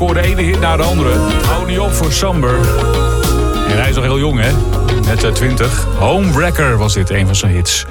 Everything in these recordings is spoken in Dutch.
door de ene hit naar de andere. Hou niet op voor Samber. En hij is nog heel jong, hè? Net 20. Homewrecker was dit, een van zijn hits.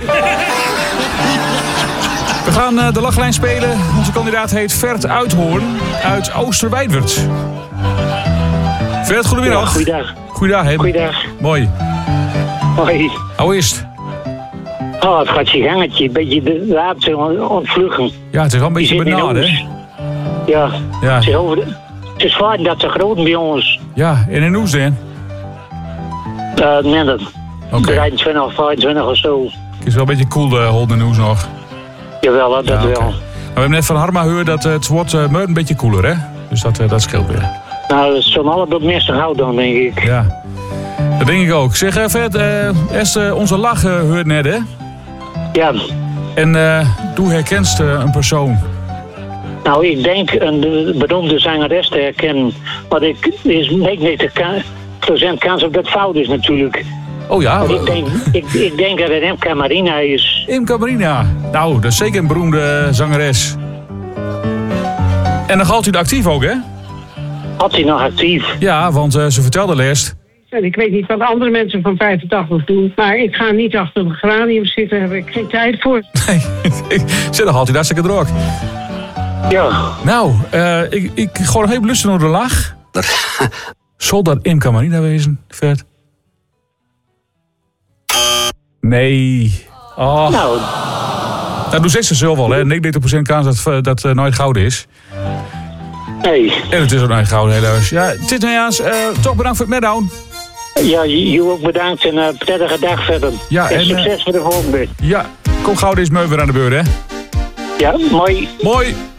We gaan de lachlijn spelen. Onze kandidaat heet Vert Uithoorn uit Oosterwijdwerd. Vert, goedemiddag. Ja, goeiedag. Goeiedag, hè? Goeiedag. Mooi. Hoi. Hoe is het? Oh, het gaat je gangetje. Een beetje de laatste ontvluchten. Ja, het is wel een beetje banaal, hè? Ja. Ja. Het is vaak dat ze groot bij ons. Ja, en in Oes dan? Minder. Oké. 23 of 25 of zo. Het is wel een beetje cool, Holden Oes nog. Jawel, dat Ja, wel. okay. We hebben net van Harma gehoord dat het wordt een beetje koeler, hè? Dus dat scheelt weer. Nou, het zal allemaal het meeste houden dan, denk ik. Ja, dat denk ik ook. Zeg, Vert, eerst onze lach hoort net, hè? Ja. En doe herkenst een persoon. Nou, ik denk een beroemde zangeres te herkennen. Maar is 99% kans op dat fout is natuurlijk. Oh ja? Ik denk dat het Imca Marina is. Imca Marina. Nou, dat is zeker een beroemde zangeres. En dan gaat u actief ook, hè? Had hij nog actief? Ja, want ze vertelde eerst. En ik weet niet wat andere mensen van 85 doen. Maar ik ga niet achter een geranium zitten. Daar heb ik geen tijd voor. Nee, zeg, dan haalt hij hartstikke droog. Ja. Nou, ik ga nog even luisteren naar de lach. Zal dat Imca Marina wezen, Vert? Nee. Oh. Nou. Nou, doe ze zelf wel, hè. 99% kans dat nooit goud is. Nee. En het is ook nooit goud, helaas. Ja, het is nou juist. Toch bedankt voor het meddown. Ja, je ook bedankt en prettige dag verder. Ja, en succes voor de volgende. Ja, kom goud is me weer aan de beurt, hè. Ja, mooi. Mooi.